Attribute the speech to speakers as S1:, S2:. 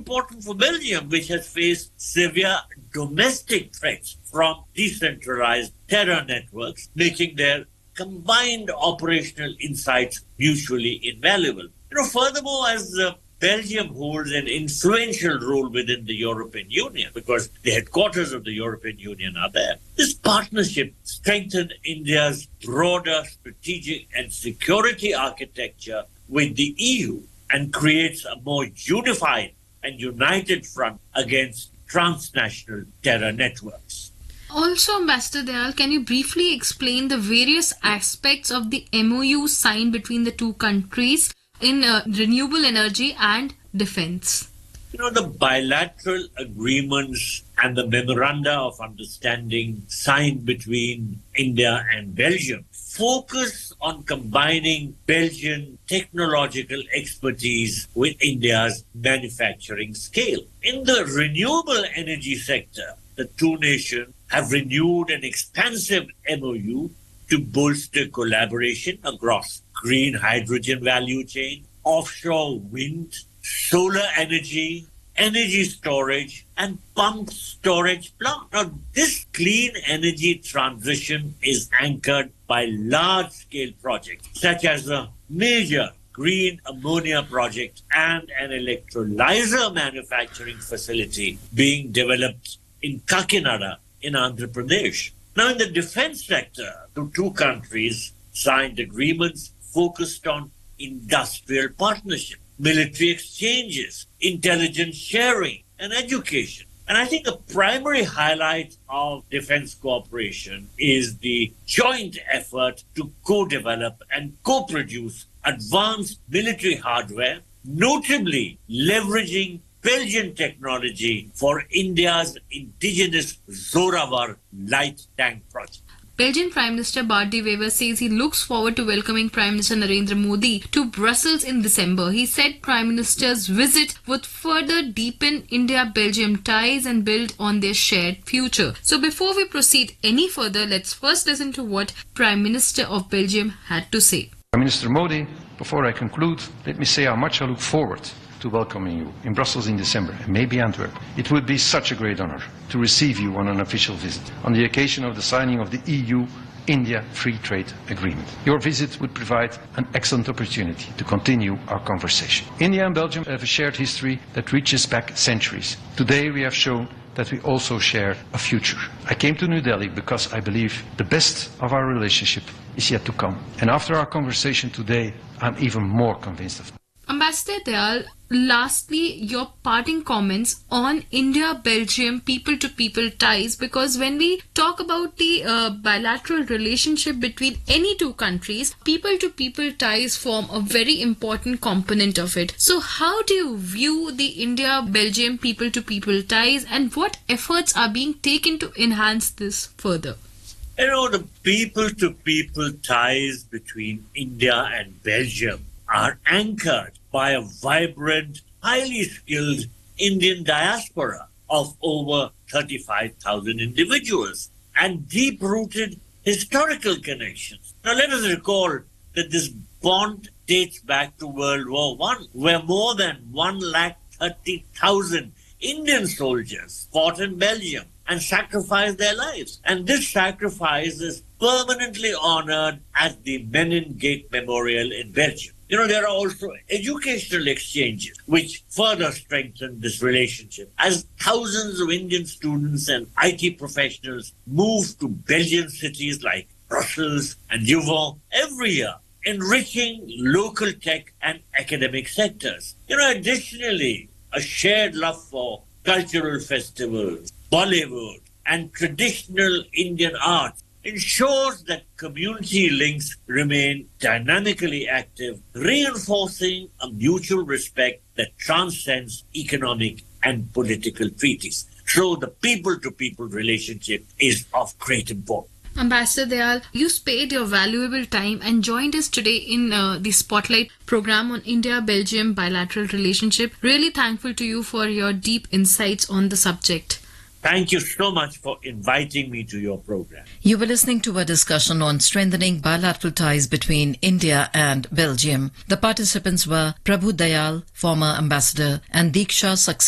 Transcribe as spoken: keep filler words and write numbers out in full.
S1: important for Belgium, which has faced severe domestic threats from decentralized terror networks, making their combined operational insights mutually invaluable. You know, furthermore, as uh, Belgium holds an influential role within the European Union because the headquarters of the European Union are there. This partnership strengthened India's broader strategic and security architecture with the E U and creates a more unified and united front against transnational terror networks.
S2: Also, Ambassador Dayal, can you briefly explain the various aspects of the M O U signed between the two countries in uh, renewable energy and defense?
S1: You know, the bilateral agreements and the memoranda of understanding signed between India and Belgium focus on combining Belgian technological expertise with India's manufacturing scale. In the renewable energy sector, the two nations have renewed an expansive M O U to bolster collaboration across green hydrogen value chain, offshore wind, solar energy, energy storage, and pump storage plant. Now, this clean energy transition is anchored by large-scale projects, such as a major green ammonia project and an electrolyzer manufacturing facility being developed in Kakinada in Andhra Pradesh. Now, in the defense sector, the two countries signed agreements focused on industrial partnership, military exchanges, intelligence sharing, and education. And I think a primary highlight of defense cooperation is the joint effort to co-develop and co-produce advanced military hardware, notably leveraging Belgian technology for India's indigenous Zorawar light tank project.
S2: Belgian Prime Minister Bart de Wever says he looks forward to welcoming Prime Minister Narendra Modi to Brussels in December. He said Prime Minister's visit would further deepen India-Belgium ties and build on their shared future. So before we proceed any further, let's first listen to what Prime Minister of Belgium had to say.
S3: Prime Minister Modi, before I conclude, let me say how much I look forward to welcoming you in Brussels in December, and maybe Antwerp. It would be such a great honor to receive you on an official visit on the occasion of the signing of the E U-India Free Trade Agreement. Your visit would provide an excellent opportunity to continue our conversation. India and Belgium have a shared history that reaches back centuries. Today we have shown that we also share a future. I came to New Delhi because I believe the best of our relationship is yet to come. And after our conversation today, I'm even more convinced of it.
S2: Ambassador Dayal, lastly, your parting comments on India-Belgium people-to-people ties, because when we talk about the uh, bilateral relationship between any two countries, people-to-people ties form a very important component of it. So how do you view the India-Belgium people-to-people ties, and what efforts are being taken to enhance this further?
S1: You know, the people-to-people ties between India and Belgium are anchored by a vibrant, highly skilled Indian diaspora of over thirty-five thousand individuals and deep-rooted historical connections. Now, let us recall that this bond dates back to World War One, where more than one lakh thirty thousand Indian soldiers fought in Belgium and sacrificed their lives. And this sacrifice is permanently honored at the Menin Gate Memorial in Belgium. You know, there are also educational exchanges which further strengthen this relationship as thousands of Indian students and I T professionals move to Belgian cities like Brussels and Leuven every year, enriching local tech and academic sectors. You know, additionally, a shared love for cultural festivals, Bollywood, and traditional Indian art ensures that community links remain dynamically active, reinforcing a mutual respect that transcends economic and political treaties. So the people-to-people relationship is of great importance.
S2: Ambassador Dayal, you spared your valuable time and joined us today in uh, the Spotlight program on India-Belgium bilateral relationship. Really thankful to you for your deep insights on the subject.
S1: Thank you so much for inviting me to your program.
S4: You were listening to a discussion on strengthening bilateral ties between India and Belgium. The participants were Prabhu Dayal, former ambassador, and Diksha Saxena.